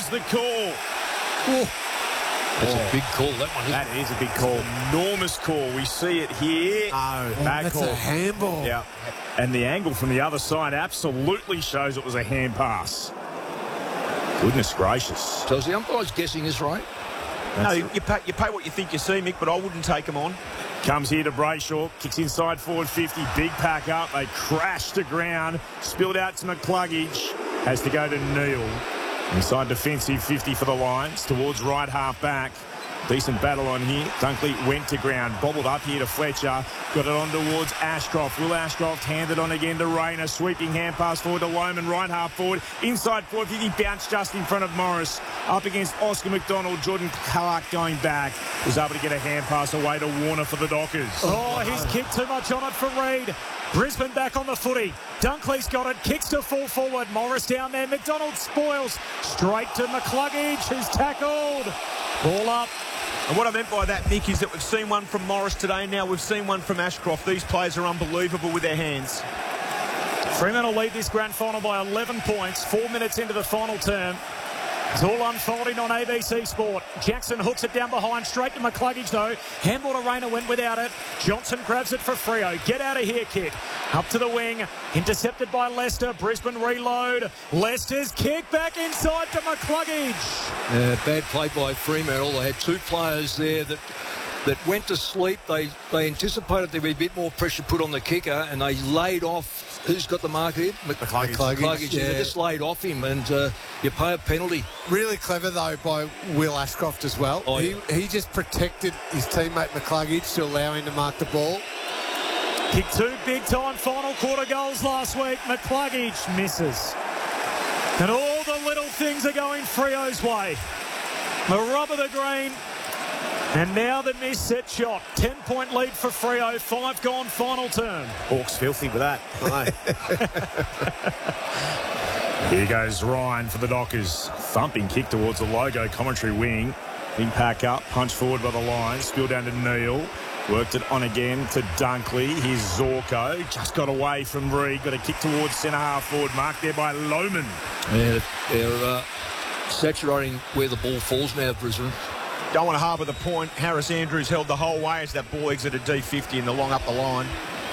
is the call. Oh. That's a big call, that one. That is a big call. Enormous call. We see it here. That's call. a handball. Yeah. And the angle from the other side absolutely shows it was a hand pass. Goodness gracious. So is the umpire's guessing this right? No, you pay what you think you see, Mick, but I wouldn't take him on. Comes here to Brayshaw, kicks inside forward 50, big pack up, they crash to ground, spilled out to McCluggage, has to go to Neal. Inside defensive 50 for the Lions, towards right half back. Decent battle on here. Dunkley went to ground, bobbled up here to Fletcher, got it on towards Ashcroft. Will Ashcroft hand it on again to Rayner, sweeping hand pass forward to Loman, right half forward, inside forward 50, bounced just in front of Morris, up against Oscar McDonald. Jordan Clark going back, was able to get a hand pass away to Warner for the Dockers. Oh, he's kicked too much on it for Reid. Brisbane back on the footy. Dunkley's got it, kicks to full forward. Morris down there, McDonald spoils. Straight to McCluggage, who's tackled. Ball up. And what I meant by that, Mick, is that we've seen one from Morris today. Now we've seen one from Ashcroft. These players are unbelievable with their hands. Fremantle lead this grand final by 11 points, 4 minutes into the final term. It's all unfolding on ABC Sport. Jackson hooks it down behind, straight to McCluggage though. Handball to Rayner went without it. Johnson grabs it for Freo. Get out of here, kid. Up to the wing. Intercepted by Leicester. Brisbane reload. Leicester's kick back inside to McCluggage. Bad play by Fremantle. They had two players there that went to sleep. They anticipated there'd be a bit more pressure put on the kicker, and they laid off. Who's got the mark here? McCluggage. Yeah. They just laid off him, and you pay a penalty. Really clever, though, by Will Ashcroft as well. Oh, yeah. He just protected his teammate McCluggage to allow him to mark the ball. Kicked two big-time final quarter goals last week. McCluggage misses. And all the little things are going Freo's way. The rub of the green. And now the missed set shot. 10-point lead for Freo. 5 gone final term. Hawks filthy with that. Here goes Ryan for the Dockers. Thumping kick towards the logo commentary wing. Big pack up, punch forward by the line. Spill down to Neal. Worked it on again to Dunkley. Here's Zorko. Just got away from Reid. Got a kick towards centre half forward. Marked there by Loman. Yeah, they're saturating where the ball falls now, Brisbane. Don't want to harbour the point. Harris Andrews held the whole way as that ball exited D50 in the long up the line.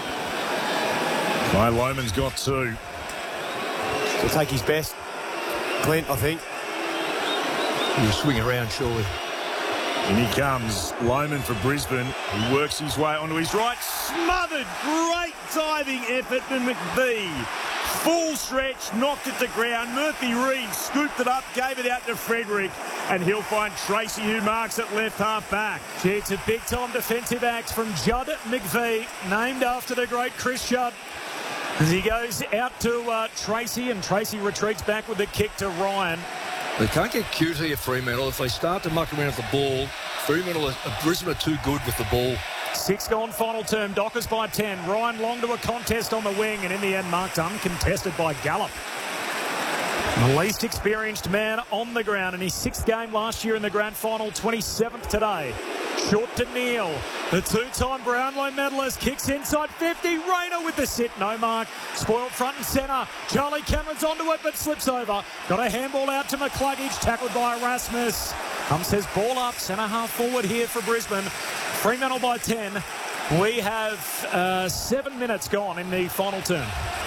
Well, Loman's got two. He'll take his best. Clint, I think. He'll swing around, surely. In he comes, Loman for Brisbane. He works his way onto his right. Smothered. Great diving effort from McVee. Full stretch, knocked it to ground. Murphy Reid scooped it up, gave it out to Frederick. And he'll find Tracy, who marks at left half back. Gee, it's a big-time defensive act from Judd McVee, named after the great Chris Judd. As he goes out to Tracy, and Tracy retreats back with the kick to Ryan. They can't get cute here, Fremantle. If they start to muck around with the ball, Brisbane are too good with the ball. 6 gone final term. Dockers by 10. Ryan Long to a contest on the wing, and in the end marked uncontested by Gallup. The least experienced man on the ground in his 6th game last year in the grand final, 27th today. Short to Neal. The two-time Brownlow medalist kicks inside 50. Rayner with the sit. No mark. Spoiled front and centre. Charlie Cameron's onto it but slips over. Got a handball out to McCluggage. Tackled by Erasmus. Says ball up. Centre half forward here for Brisbane. Fremantle by 10. We have 7 minutes gone in the final term.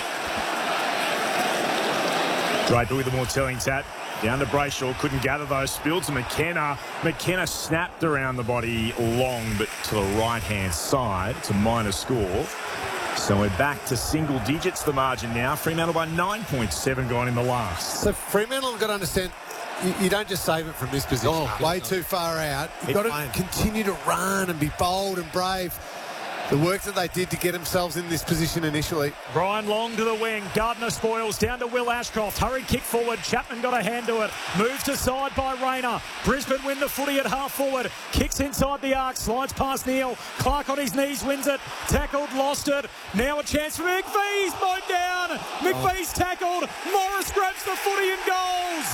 Draper with the more telling tap. Down to Brayshaw, couldn't gather those. Spilled to McKenna. McKenna snapped around the body long, but to the right-hand side. It's a minor score. So we're back to single digits, the margin now. Fremantle by 9.7 gone in the last. So Fremantle have got to understand, you don't just save it from this position. Way too far out. You've got to continue to run and be bold and brave. The work that they did to get themselves in this position initially. Brian Long to the wing. Gardner spoils down to Will Ashcroft. Hurried kick forward. Chapman got a hand to it. Moves to side by Rayner. Brisbane win the footy at half forward. Kicks inside the arc. Slides past Neal. Clark on his knees wins it. Tackled, lost it. Now a chance for McVee. He's mowed down. McVee's tackled. Morris grabs the footy and goals.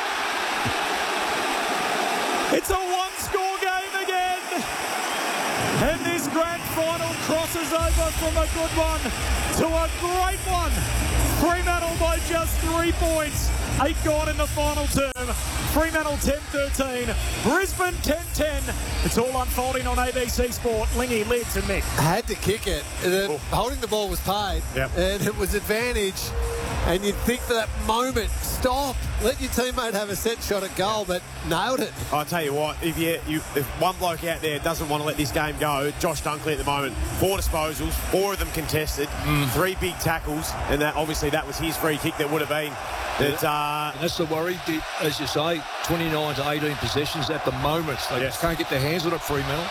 It's a one-score game again. And this grand final crosses over from a good one to a great one. Fremantle by just 3 points. 8 gone in the final term. Fremantle 10-13. Brisbane 10-10. It's all unfolding on ABC Sport. Lingy, Lids and Mick. Had to kick it. Holding the ball was paid. Yep. And it was advantage. And you'd think for that moment, stop, let your teammate have a set shot at goal, but nailed it. I'll tell you what, if one bloke out there doesn't want to let this game go, Josh Dunkley at the moment, 4 disposals, 4 of them contested, 3 big tackles, and that obviously that was his free kick that would have been. And that's the worry, as you say, 29 to 18 possessions at the moment. They just can't get their hands on it, Fremantle.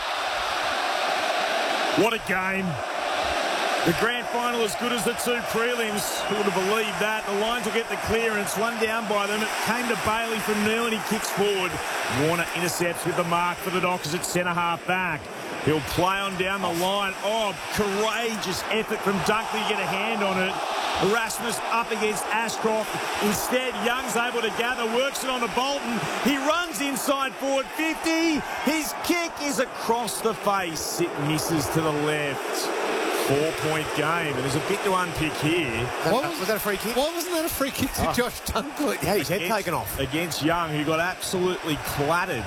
What a game. The grand final as good as the 2 prelims. Who would have believed that? The Lions will get the clearance. One down by them. It came to Bailey from Neil and he kicks forward. Warner intercepts with the mark for the Dockers at centre-half back. He'll play on down the line. Oh, courageous effort from Dunkley to get a hand on it. Erasmus up against Ashcroft. Instead, Young's able to gather, works it on to Bolton. He runs inside forward 50. His kick is across the face. It misses to the left. 4-point game, and there's a bit to unpick here. Was that a free kick? Why wasn't that a free kick to Josh Dunkley? Yeah, his head taken off. Against Young, who got absolutely clattered.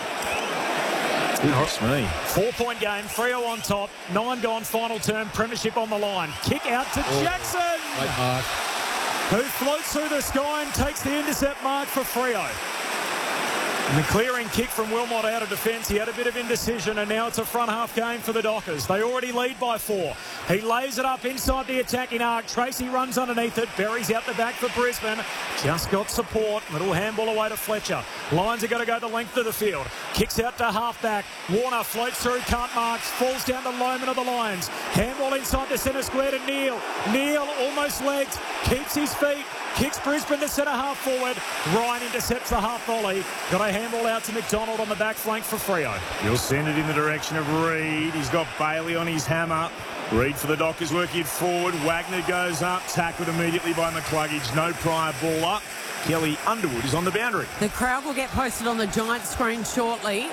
Goodness me. 4-point game, Freo on top, 9 gone, final term, premiership on the line. Kick out to Jackson, Great mark. who floats through the sky and takes the intercept mark for Freo. And the clearing kick from Wilmot out of defence. He had a bit of indecision, and now it's a front-half game for the Dockers. They already lead by 4. He lays it up inside the attacking arc. Tracy runs underneath it. Berry's out the back for Brisbane. Just got support. Little handball away to Fletcher. Lions are going to go the length of the field. Kicks out to half-back. Warner floats through, can't marks. Falls down to Lohman of the Lions. Handball inside the centre square to Neil. Neil almost legs. Keeps his feet. Kicks Brisbane to centre-half forward. Ryan intercepts the half volley. Got a handball out to McDonald on the back flank for Freo. He'll send it in the direction of Reid. He's got Bailey on his hammer. Reid for the Dockers working it forward. Wagner goes up. Tackled immediately by McCluggage. No prior ball up. Kelly Underwood is on the boundary. The crowd will get posted on the giant screen shortly.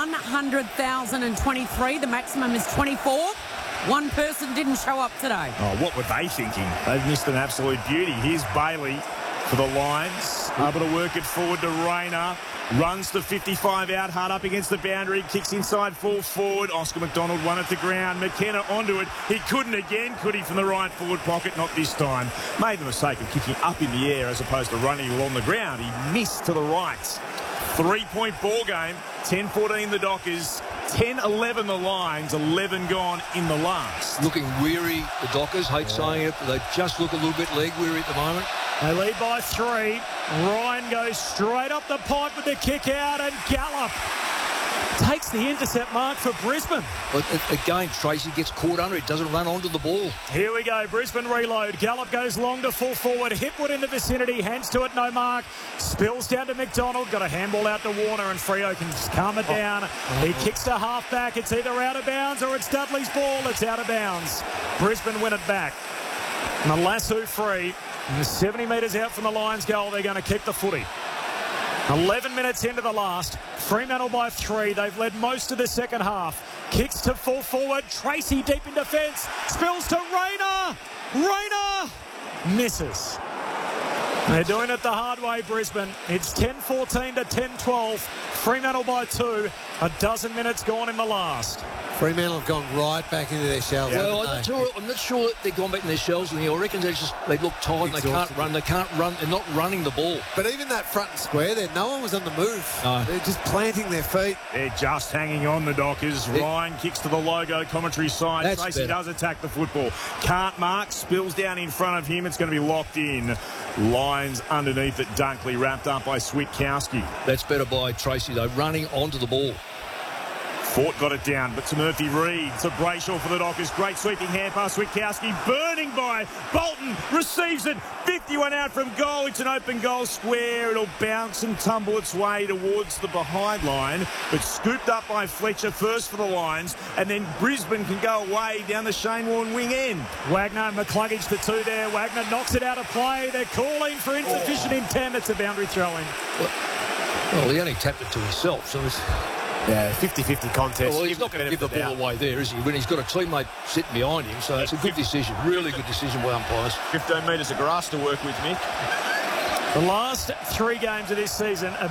100,023. The maximum is 24. One person didn't show up today. Oh, what were they thinking? They've missed an absolute beauty. Here's Bailey for the Lions. Able to work it forward to Rayner. Runs to 55 out, hard up against the boundary. Kicks inside, full forward. Oscar McDonald won it to ground. McKenna onto it. He couldn't again, could he, from the right forward pocket? Not this time. Made the mistake of kicking up in the air as opposed to running along the ground. He missed to the right. 3-point ball game. 10-14 the Dockers. 10-11 the Lions. 11 gone in the last. Looking weary, the Dockers. Hate saying it, but they just look a little bit leg weary at the moment. They lead by 3. Ryan goes straight up the pipe with the kick out, and Gallup takes the intercept mark for Brisbane. But again, Tracy gets caught under it, doesn't run onto the ball. Here we go, Brisbane reload. Gallup goes long to full forward. Hipwood in the vicinity, hands to it, no mark. Spills down to McDonald, got a handball out to Warner, and Freo can calm it down. He kicks to half back. It's either out of bounds or it's Dudley's ball. It's out of bounds. Brisbane win it back. And the lasso free. And 70 metres out from the Lions goal, they're going to kick the footy. 11 minutes into the last. Fremantle by 3. They've led most of the second half. Kicks to full forward. Tracy deep in defence. Spills to Rayner. Rayner misses. They're doing it the hard way, Brisbane. It's 10-14 to 10-12. Fremantle by 2. A dozen minutes gone in the last. Fremantle have gone right back into their shells. Yeah, well, I'm not sure that they've gone back in their shells. I reckon they look tired and they can't run. They can't run. They're not running the ball. But even that front and square there, no one was on the move. No. They're just planting their feet. They're just hanging on, the Dockers. Ryan kicks to the logo commentary side. That's Tracy better. does attack the football. Can't mark. Spills down in front of him. It's going to be locked in. Lions underneath it. Dunkley wrapped up by Switkowski. That's better by Tracy, though, running onto the ball. Fort got it down, but to Murphy Reid, to Brayshaw for the Dockers. Great sweeping hand pass. Switkowski burning by Bolton. Receives it. 51 out from goal. It's an open goal square. It'll bounce and tumble its way towards the behind line, but scooped up by Fletcher first for the Lions, and then Brisbane can go away down the Shane Warne wing end. Wagner and McCluggage, the 2 there. Wagner knocks it out of play. They're calling for insufficient intent. It's a boundary throw-in. Well, he only tapped it to himself, so it's... Yeah, 50-50 contest. Well, he's not going to give the ball away there, is he? When he's got a teammate sitting behind him, so it's a good decision. Really good decision by umpires. 15 metres of grass to work with, Mick. The last 3 games of this season have